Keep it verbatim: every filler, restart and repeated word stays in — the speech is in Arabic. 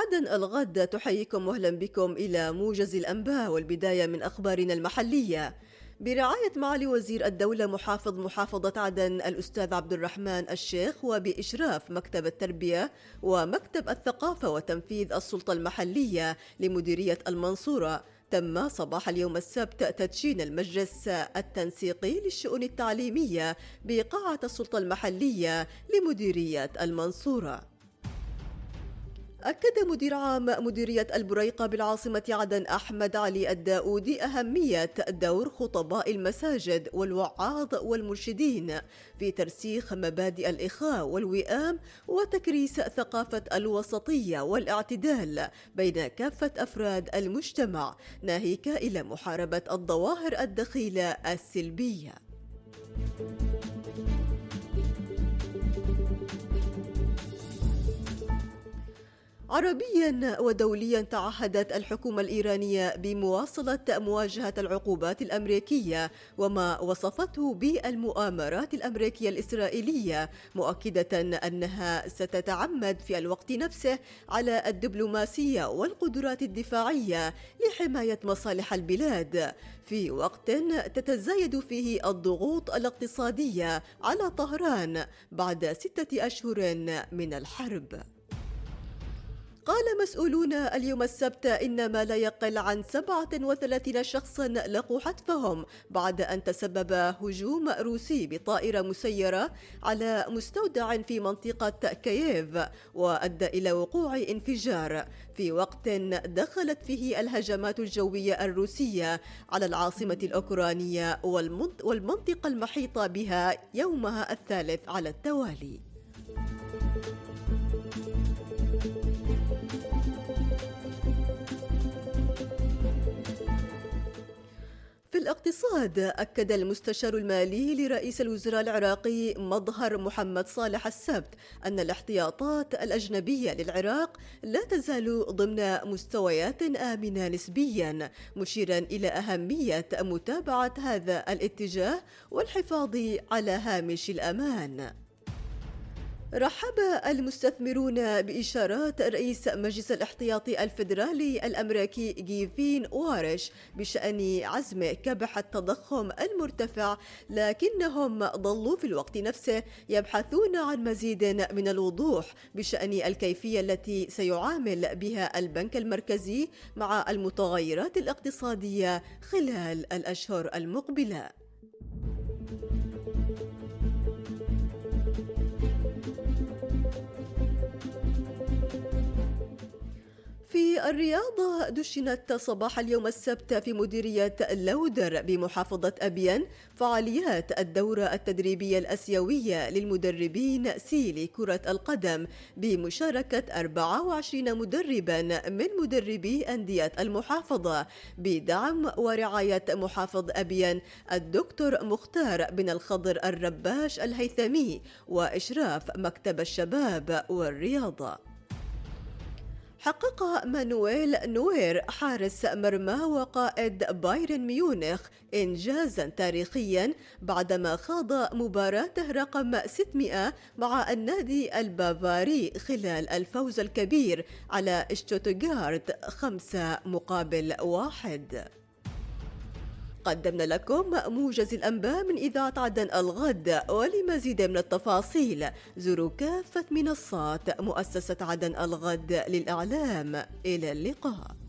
عدن الغد تحييكم واهلا بكم إلى موجز الأنباء، والبداية من أخبارنا المحلية. برعاية معالي وزير الدولة محافظ محافظة عدن الأستاذ عبد الرحمن الشيخ، وبإشراف مكتب التربية ومكتب الثقافة وتنفيذ السلطة المحلية لمديرية المنصورة، تم صباح اليوم السبت تدشين المجلس التنسيقي للشؤون التعليمية بقاعة السلطة المحلية لمديرية المنصورة. أكد مدير عام مديرية البريقة بالعاصمة عدن أحمد علي الداودي أهمية دور خطباء المساجد والوعاظ والمرشدين في ترسيخ مبادئ الإخاء والوئام وتكريس ثقافة الوسطية والاعتدال بين كافة أفراد المجتمع، ناهيك إلى محاربة الظواهر الدخيلة السلبية. عربيا ودوليا تعهدت الحكومة الإيرانية بمواصلة مواجهة العقوبات الأمريكية وما وصفته بالمؤامرات الأمريكية الإسرائيلية، مؤكدة أنها ستتعمد في الوقت نفسه على الدبلوماسية والقدرات الدفاعية لحماية مصالح البلاد في وقت تتزايد فيه الضغوط الاقتصادية على طهران بعد ستة أشهر من الحرب. قال مسؤولون اليوم السبت إن ما لا يقل عن سبعة وثلاثين شخصا لقوا حتفهم بعد أن تسبب هجوم روسي بطائرة مسيرة على مستودع في منطقة كييف وأدى إلى وقوع انفجار في وقت دخلت فيه الهجمات الجوية الروسية على العاصمة الأوكرانية والمنطقة المحيطة بها يومها الثالث على التوالي. في الاقتصاد، أكد المستشار المالي لرئيس الوزراء العراقي مظهر محمد صالح السبت أن الاحتياطات الأجنبية للعراق لا تزال ضمن مستويات آمنة نسبيا، مشيرا إلى أهمية متابعة هذا الاتجاه والحفاظ على هامش الأمان. رحب المستثمرون بإشارات رئيس مجلس الاحتياطي الفيدرالي الأمريكي جيفين وارش بشأن عزم كبح التضخم المرتفع، لكنهم ظلوا في الوقت نفسه يبحثون عن مزيد من الوضوح بشأن الكيفية التي سيعامل بها البنك المركزي مع المتغيرات الاقتصادية خلال الأشهر المقبلة. في الرياضة، دشنت صباح اليوم السبت في مديرية لودر بمحافظة أبين فعاليات الدورة التدريبية الأسيوية للمدربين سي لكرة القدم بمشاركة أربعة وعشرين مدربا من مدربي أندية المحافظة بدعم ورعاية محافظ أبين الدكتور مختار بن الخضر الرباش الهيثمي وإشراف مكتب الشباب والرياضة. حقق مانويل نوير حارس مرمى وقائد بايرن ميونخ إنجازا تاريخيا بعدما خاض مباراته رقم ستمائة مع النادي البافاري خلال الفوز الكبير على شتوتغارت خمسة مقابل واحد. قدمنا لكم موجز الأنباء من إذاعة عدن الغد، ولمزيد من التفاصيل زوروا كافة منصات مؤسسة عدن الغد للإعلام. إلى اللقاء.